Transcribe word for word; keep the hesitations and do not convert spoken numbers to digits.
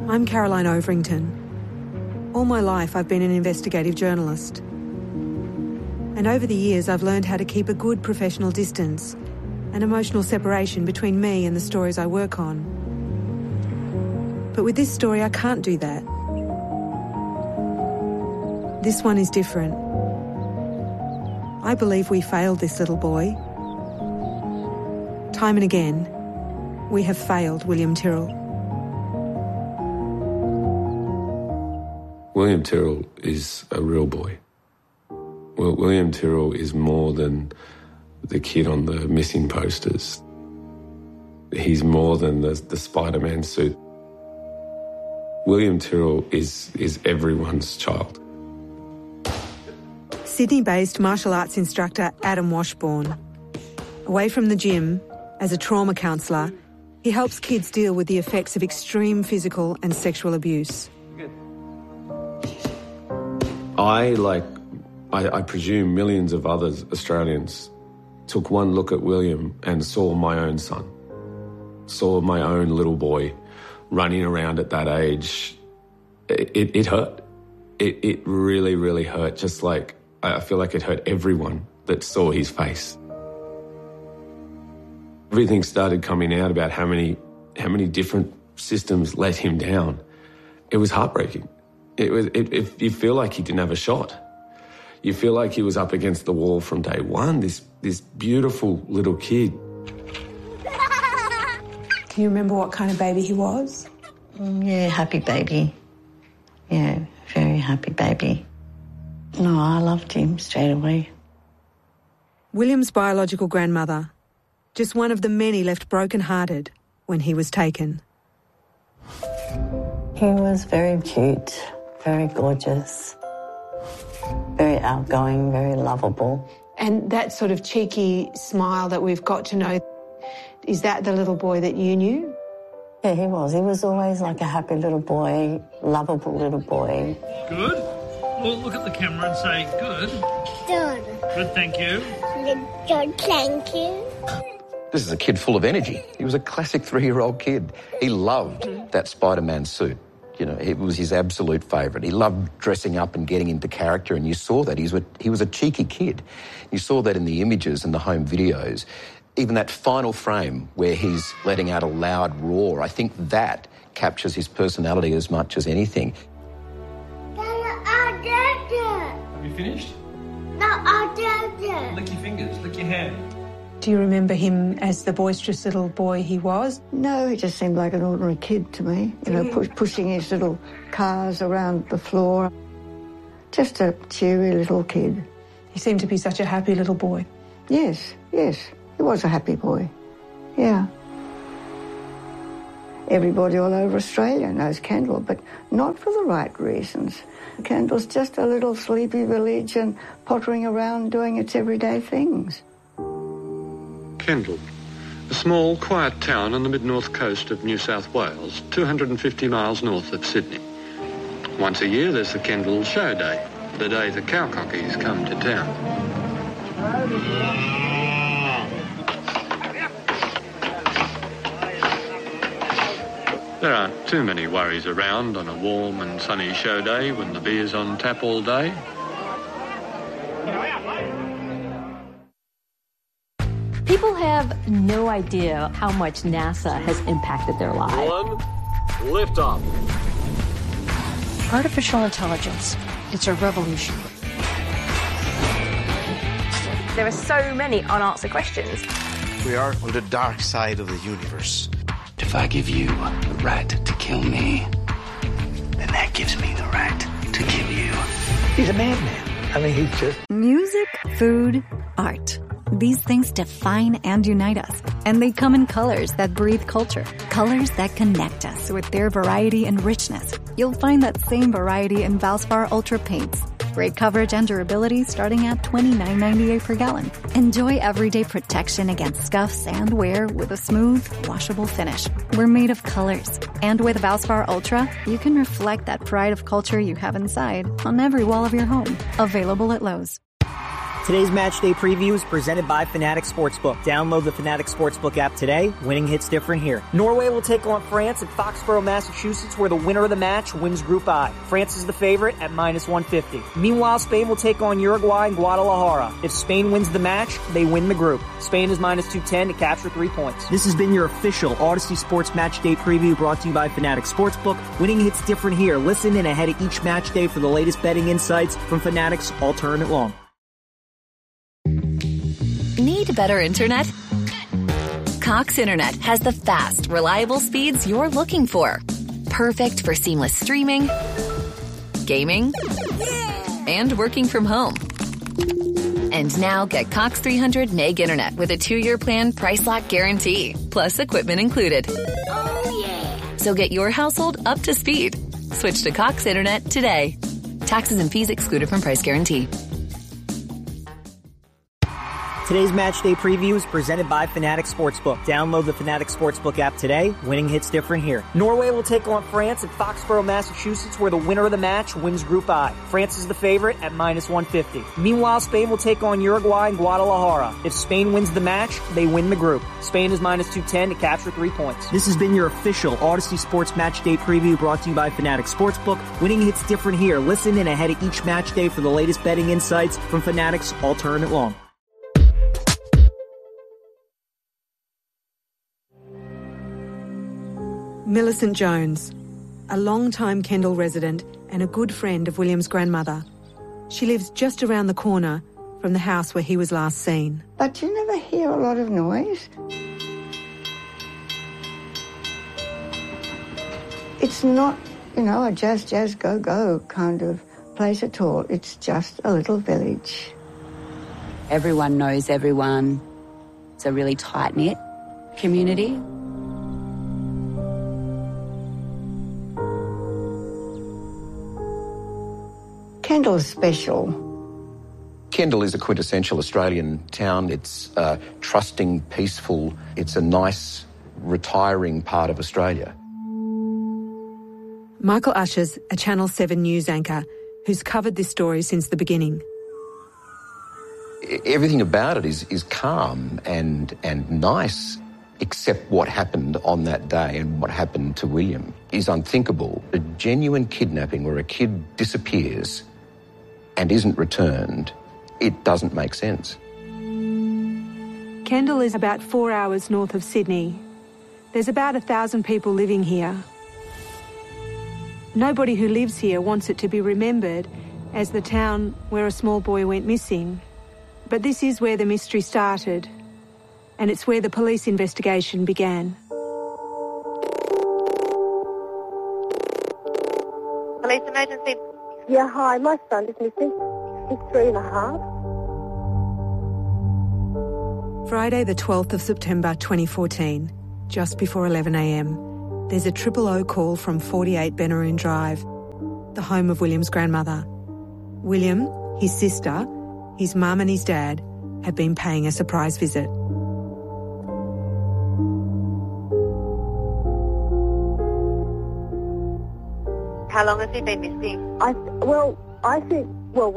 I'm Caroline Overington. All my life I've been an investigative journalist. And over the years I've learned how to keep a good professional distance, an emotional separation between me and the stories I work on. But with this story I can't do that. This one is different. I believe we failed this little boy. Time and again, we have failed William Tyrrell. William Tyrrell is a real boy. Well, William Tyrrell is more than the kid on the missing posters. He's more than the, the Spider-Man suit. William Tyrrell is, is everyone's child. Sydney-based martial arts instructor Adam Washbourne. Away from the gym, as a trauma counsellor, he helps kids deal with the effects of extreme physical and sexual abuse. I, like, I, I presume millions of other Australians, took one look at William and saw my own son, saw my own little boy running around at that age. It, it, it hurt. It, it really, really hurt, just like I feel like it hurt everyone that saw his face. Everything started coming out about how many, how many different systems let him down. It was heartbreaking. It was, it, it, you feel like he didn't have a shot. You feel like he was up against the wall from day one, this, this beautiful little kid. Can you remember what kind of baby he was? Yeah, happy baby. Yeah, very happy baby. No, I loved him straight away. William's biological grandmother, just one of the many left broken-hearted when he was taken. He was very cute, very gorgeous, very outgoing, very lovable. And that sort of cheeky smile that we've got to know, is that the little boy that you knew? Yeah, he was. He was always like a happy little boy, lovable little boy. Good. Well, look at the camera and say, good. Good. Good, thank you. Good, thank you. This is a kid full of energy. He was a classic three-year-old kid. He loved that Spider-Man suit. You know, it was his absolute favourite. He loved dressing up and getting into character, and you saw that. He was a, he was a cheeky kid. You saw that in the images and the home videos. Even that final frame where he's letting out a loud roar, I think that captures his personality as much as anything. Have you finished? No, I didn't. Lick your fingers, lick your hand. Do you remember him as the boisterous little boy he was? No, he just seemed like an ordinary kid to me. You know, push, pushing his little cars around the floor. Just a cheery little kid. He seemed to be such a happy little boy. Yes, yes, he was a happy boy. Yeah. Everybody all over Australia knows Kendall, but not for the right reasons. Kendall's just a little sleepy village and pottering around doing its everyday things. Kendall, a small, quiet town on the mid-north coast of New South Wales, two hundred fifty miles north of Sydney. Once a year, there's the Kendall Show Day, the day the cowcockies come to town. There aren't too many worries around on a warm and sunny show day when the beer's on tap all day. People have no idea how much NASA has impacted their lives. One, liftoff. Artificial intelligence, it's a revolution. There are so many unanswered questions. We are on the dark side of the universe. If I give you the right to kill me, then that gives me the right to kill you. He's a madman. I mean, he's just... Music, food, art. These things define and unite us. And they come in colors that breathe culture. Colors that connect us with their variety and richness. You'll find that same variety in Valspar Ultra paints. Great coverage and durability starting at twenty-nine ninety-eight per gallon. Enjoy everyday protection against scuffs and wear with a smooth, washable finish. We're made of colors. And with Valspar Ultra, you can reflect that pride of culture you have inside on every wall of your home. Available at Lowe's. Today's match day preview is presented by Fanatic Sportsbook. Download the Fanatic Sportsbook app today. Winning hits different here. Norway will take on France at Foxborough, Massachusetts, where the winner of the match wins Group I. France is the favorite at minus one fifty. Meanwhile, Spain will take on Uruguay in Guadalajara. If Spain wins the match, they win the group. Spain is minus two ten to capture three points. This has been your official Odyssey Sports Match Day preview brought to you by Fanatic Sportsbook. Winning hits different here. Listen in ahead of each match day for the latest betting insights from Fanatic's Alternate Long. Need better internet? Cox Internet has the fast, reliable speeds you're looking for. Perfect for seamless streaming, gaming, and working from home. And now get Cox three hundred meg internet with a two-year plan price lock guarantee, plus equipment included. Oh, yeah. So get your household up to speed. Switch to Cox Internet today. Taxes and fees excluded from price guarantee. Today's match day preview is presented by Fanatic Sportsbook. Download the Fanatic Sportsbook app today. Winning hits different here. Norway will take on France at Foxborough, Massachusetts, where the winner of the match wins Group I. France is the favorite at minus one fifty. Meanwhile, Spain will take on Uruguay in Guadalajara. If Spain wins the match, they win the group. Spain is minus two ten to capture three points. This has been your official Odyssey Sports Match Day preview brought to you by Fanatic Sportsbook. Winning hits different here. Listen in ahead of each match day for the latest betting insights from Fanatic's Alternate Long. Millicent Jones, a long-time Kendall resident and a good friend of William's grandmother. She lives just around the corner from the house where he was last seen. But you never hear a lot of noise. It's not, you know, a jazz, jazz, go, go kind of place at all. It's just a little village. Everyone knows everyone. It's a really tight-knit community. Kendall's special. Kendall is a quintessential Australian town. It's uh, trusting, peaceful. It's a nice, retiring part of Australia. Michael Ushers, a Channel seven news anchor who's covered this story since the beginning. Everything about it is, is calm and, and nice, except what happened on that day and what happened to William is unthinkable. A genuine kidnapping where a kid disappears and isn't returned, it doesn't make sense. Kendall is about four hours north of Sydney. There's about a thousand people living here. Nobody who lives here wants it to be remembered as the town where a small boy went missing. But this is where the mystery started, and it's where the police investigation began. Police emergency. Yeah, hi, my son is missing. He's three and a half. Friday the twelfth of September twenty fourteen, just before eleven a m, there's a triple O call from forty-eight Benaroon Drive, the home of William's grandmother. William, his sister, his mum and his dad have been paying a surprise visit. How long has he been missing? I, well, I think, well,